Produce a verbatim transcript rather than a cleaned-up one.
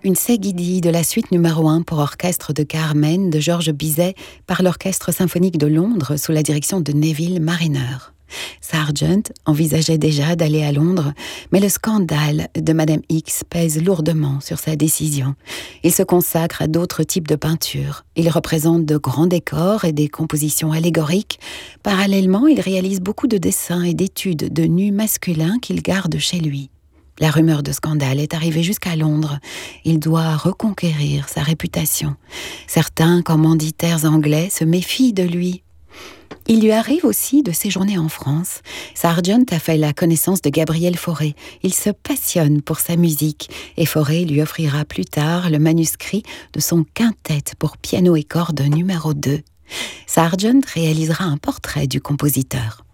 Une seguidille de la suite numéro un pour orchestre de Carmen de Georges Bizet par l'Orchestre symphonique de Londres sous la direction de Neville Marriner. Sargent envisageait déjà d'aller à Londres, mais le scandale de Madame X pèse lourdement sur sa décision. Il se consacre à d'autres types de peintures. Il représente de grands décors et des compositions allégoriques. Parallèlement, il réalise beaucoup de dessins et d'études de nus masculins qu'il garde chez lui. La rumeur de scandale est arrivée jusqu'à Londres. Il doit reconquérir sa réputation. Certains commanditaires anglais se méfient de lui. Il lui arrive aussi de séjourner en France. Sargent a fait la connaissance de Gabriel Fauré. Il se passionne pour sa musique et Fauré lui offrira plus tard le manuscrit de son quintet pour piano et cordes numéro deux. Sargent réalisera un portrait du compositeur.